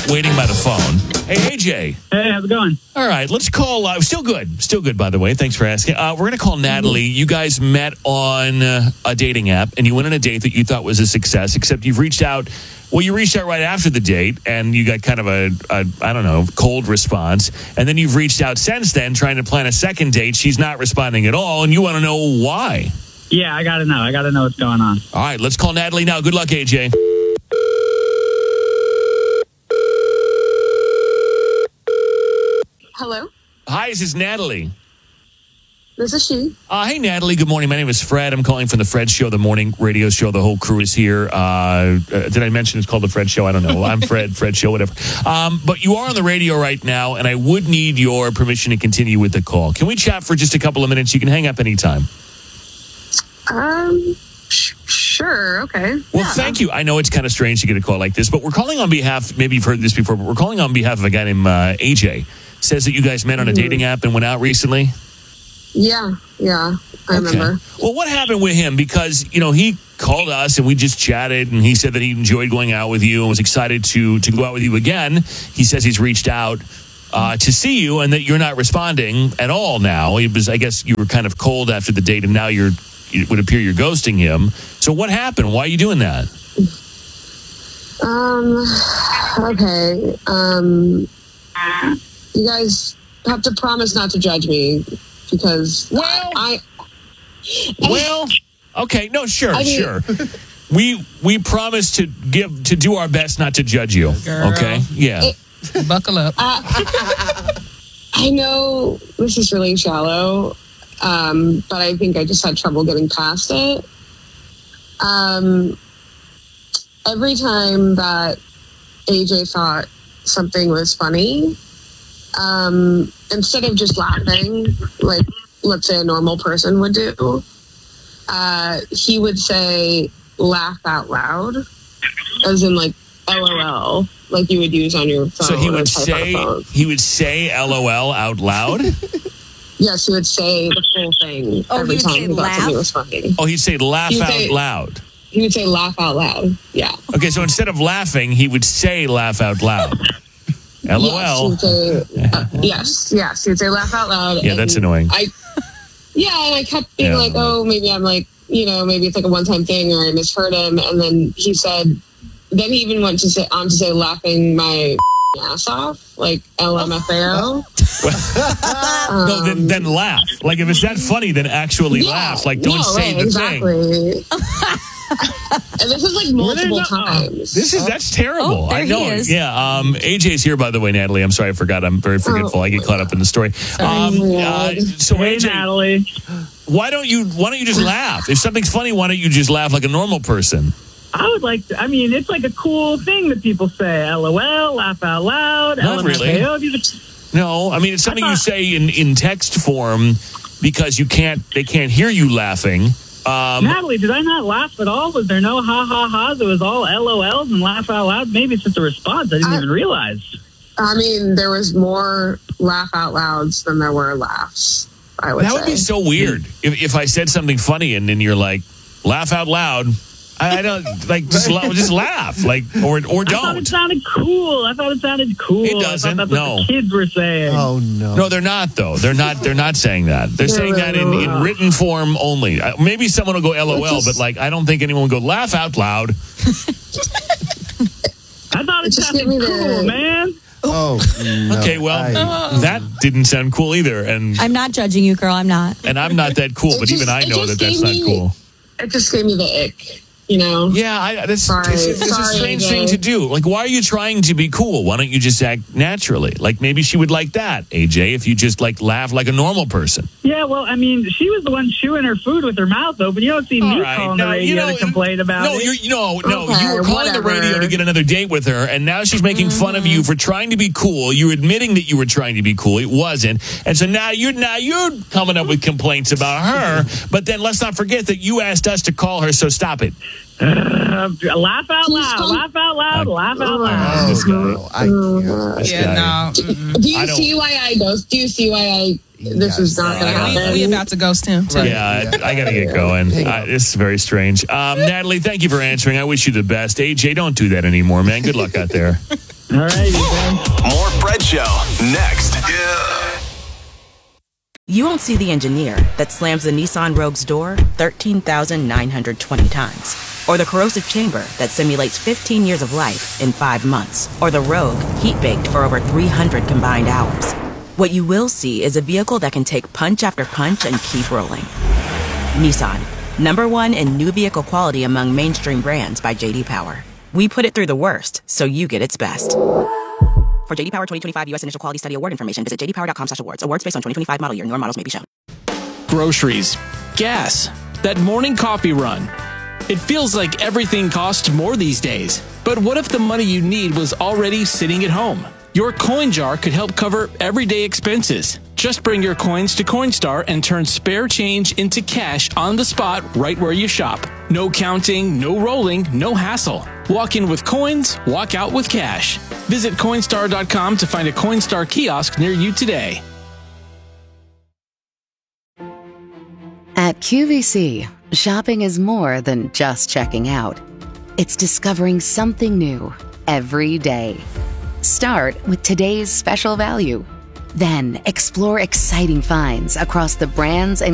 waiting by the phone. Hey, AJ. Hey, how's it going? All right, let's call. Still good, by the way. Thanks for asking. We're going to call Natalie. You guys met on a dating app, and you went on a date that you thought was a success, except you've reached out. Well, you reached out right after the date, and you got kind of a cold response. And then you've reached out since then, trying to plan a second date. She's not responding at all, and you want to know why. Yeah, I got to know. I got to know what's going on. All right, let's call Natalie now. Good luck, AJ. Hello? Hi, this is Natalie. This is she. Hey, Natalie. Good morning. My name is Fred. I'm calling from the Fred Show, the morning radio show. The whole crew is here. Did I mention it's called the Fred Show? I don't know. I'm Fred Show, whatever. But you are on the radio right now, and I would need your permission to continue with the call. Can we chat for just a couple of minutes? You can hang up anytime. Sure. Okay. Well, thank you. I know it's kind of strange to get a call like this, but we're calling on behalf, maybe you've heard this before, but we're calling on behalf of a guy named AJ. Says that you guys met on a dating app and went out recently. Yeah, I remember. Well, what happened with him? Because, he called us and we just chatted, and he said that he enjoyed going out with you and was excited to go out with you again. He says he's reached out to see you and that you're not responding at all now. I guess you were kind of cold after the date, and now it would appear you're ghosting him. So what happened? Why are you doing that? Okay. You guys have to promise not to judge me. Because okay, no, sure. We promise to do our best not to judge you. Girl. Okay, yeah. Buckle up. I know this is really shallow, but I think I just had trouble getting past it. Every time that AJ thought something was funny, instead of just laughing, like, let's say a normal person would do, he would say, laugh out loud, as in, like, LOL, like you would use on your phone. So he would say LOL out loud? Yes, he would say the full thing every time he thought something was funny. Oh, he'd say laugh out loud. He would say laugh out loud, yeah. Okay, so instead of laughing, he would say laugh out loud. LOL. Yes, he would say laugh out loud. Yeah, that's annoying. And I kept being like, oh, maybe I'm like, maybe it's like a one-time thing, or I misheard him. And then he even went to say laughing my ass off, like LMFAO. No, then laugh. Like, if it's that funny, then actually laugh. Like, don't say the thing. And this is like multiple times. That's terrible. There I know. He is. Yeah. AJ's here, by the way, Natalie. I'm sorry, I forgot. I'm very forgetful. I get caught up in the story. So Hey, AJ, Natalie. why don't you just laugh? If something's funny, why don't you just laugh like a normal person? I would like to. I mean, it's like a cool thing that people say. LOL, laugh out loud. Not really. No, I mean, it's something you say in text form because they can't hear you laughing. Natalie, did I not laugh at all? Was there no ha-ha-ha's? It was all LOLs and laugh out loud? Maybe it's just a response. I didn't even realize. I mean, there was more laugh out louds than there were laughs, I would say. That would be so weird if I said something funny and then you're like, laugh out loud. I don't like just laugh, like or don't. I thought it sounded cool. It doesn't. No, that's what the kids were saying. Oh no, no, they're not though. They're not saying that. They're saying that in written form only. Maybe someone will go LOL, but like I don't think anyone will go laugh out loud. I thought it sounded cool, man. Oh, no. Okay, well, that didn't sound cool either, and I'm not judging you, girl. I'm not, and I'm not that cool. But even I know that's not cool. It just gave me the ick. Yeah, this is a strange thing to do. Like, why are you trying to be cool? Why don't you just act naturally? Like, maybe she would like that, AJ, if you just, like, laugh like a normal person. Yeah, well, I mean, she was the one chewing her food with her mouth open. You don't see me calling the radio to complain about it. You were calling the radio to get another date with her, and now she's making fun of you for trying to be cool. You're admitting that you were trying to be cool. It wasn't. And so now you're coming up with complaints about her, but then let's not forget that you asked us to call her, so stop it. Laugh out loud. Laugh out loud. Laugh out loud. This guy. No. Do you see why I ghost? Do you see why I? This is not going to happen. We about to ghost him. Too. Yeah, I got to get going. This is very strange. Natalie, thank you for answering. I wish you the best. AJ, don't do that anymore, man. Good luck out there. All right, man. More Fred Show next. You won't see the engineer that slams the Nissan Rogue's door 13,920 times. Or the corrosive chamber that simulates 15 years of life in 5 months. Or the Rogue heat-baked for over 300 combined hours. What you will see is a vehicle that can take punch after punch and keep rolling. Nissan, #1 in new vehicle quality among mainstream brands by J.D. Power. We put it through the worst, so you get its best. For J.D. Power 2025 U.S. Initial Quality Study Award information, visit jdpower.com/awards. Awards based on 2025 model year. Newer models may be shown. Groceries, gas, that morning coffee run. It feels like everything costs more these days. But what if the money you need was already sitting at home? Your coin jar could help cover everyday expenses. Just bring your coins to Coinstar and turn spare change into cash on the spot right where you shop. No counting, no rolling, no hassle. Walk in with coins, walk out with cash. Visit Coinstar.com to find a Coinstar kiosk near you today. At QVC, shopping is more than just checking out. It's discovering something new every day. Start with today's special value. Then explore exciting finds across the brands and